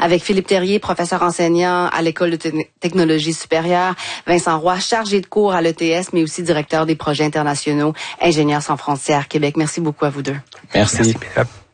avec Philippe Terrier, professeur enseignant à l'École de technologie supérieure, Vincent Roy, chargé de cours à l'ETS, mais aussi directeur des projets internationaux, Ingénieurs sans frontières Québec. Merci beaucoup à vous deux. Merci.